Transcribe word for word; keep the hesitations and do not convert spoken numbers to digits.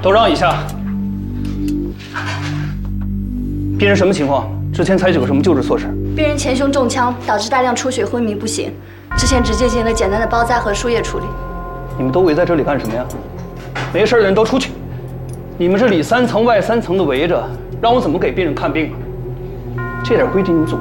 都让一下。病人什么情况？之前采取过什么救治措施？ 病人前胸中枪，导致大量出血，昏迷不醒。之前只进行了简单的包扎和输液处理。 你们都围在这里干什么呀？没事的人都出去。你们这里三层外三层的围着，让我怎么给病人看病啊？这点规矩你们总